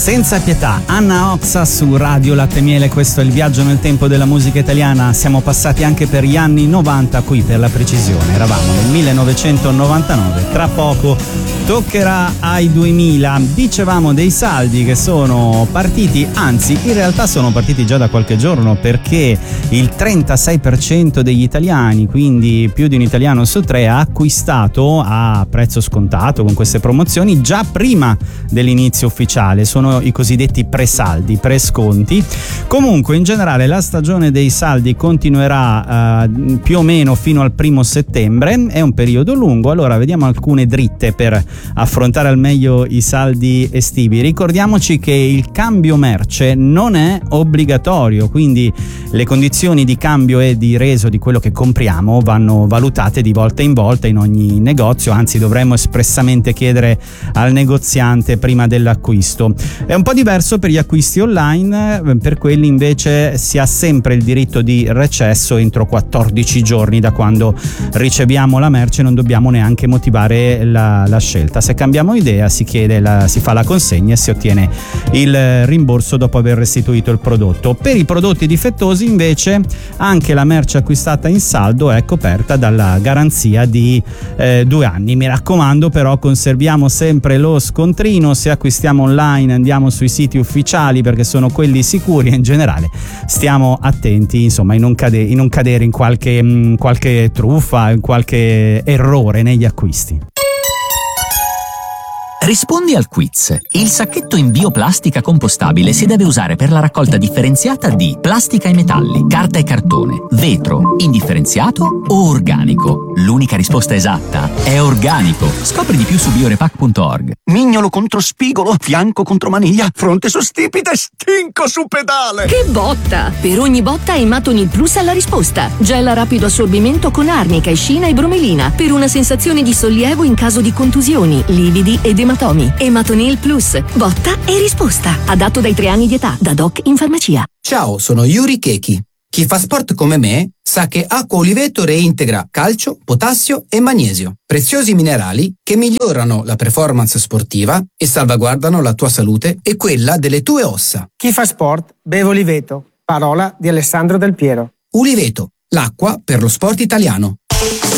Senza pietà, Anna Oxa su Radio Latte Miele, questo è il viaggio nel tempo della musica italiana. Siamo passati anche per gli anni 90, qui per la precisione, eravamo nel 1999, tra poco toccherà ai 2000. Dicevamo dei saldi che sono partiti, anzi in realtà sono partiti già da qualche giorno, perché il 36% degli italiani, quindi più di un italiano su tre, ha acquistato a prezzo scontato con queste promozioni già prima dell'inizio ufficiale. Sono i cosiddetti presaldi, presconti. Comunque in generale la stagione dei saldi continuerà più o meno fino al 1° settembre, è un periodo lungo. Allora vediamo alcune dritte per affrontare al meglio i saldi estivi. Ricordiamoci che il cambio merce non è obbligatorio, quindi le condizioni di cambio e di reso di quello che compriamo vanno valutate di volta in volta in ogni negozio, anzi dovremmo espressamente chiedere al negoziante prima dell'acquisto. È un po' diverso per gli acquisti online, per quelli invece si ha sempre il diritto di recesso entro 14 giorni da quando riceviamo la merce, non dobbiamo neanche motivare la scelta. Se cambiamo idea si fa la consegna e si ottiene il rimborso dopo aver restituito il prodotto. Per i prodotti difettosi invece anche la merce acquistata in saldo è coperta dalla garanzia di 2 anni. Mi raccomando però, conserviamo sempre lo scontrino. Se acquistiamo online andiamo sui siti ufficiali perché sono quelli sicuri, e in generale stiamo attenti insomma in non cadere in qualche truffa, in qualche errore negli acquisti. Rispondi al quiz. Il sacchetto in bioplastica compostabile si deve usare per la raccolta differenziata di plastica e metalli, carta e cartone, vetro, indifferenziato o organico. L'unica risposta esatta è organico. Scopri di più su biorepack.org. Mignolo contro spigolo, fianco contro maniglia, fronte su stipite, stinco su pedale. Che botta! Per ogni botta Ematonil Plus ha la risposta. Gel a rapido assorbimento con arnica, escina e bromelina per una sensazione di sollievo in caso di contusioni, lividi ed ematomi. Ematonil Plus, botta e risposta. Adatto dai 3 anni di età, da doc in farmacia. Ciao, sono Yuri Keki. Chi fa sport come me sa che acqua Oliveto reintegra calcio, potassio e magnesio, preziosi minerali che migliorano la performance sportiva e salvaguardano la tua salute e quella delle tue ossa. Chi fa sport beve Oliveto. Parola di Alessandro Del Piero. Oliveto, l'acqua per lo sport italiano.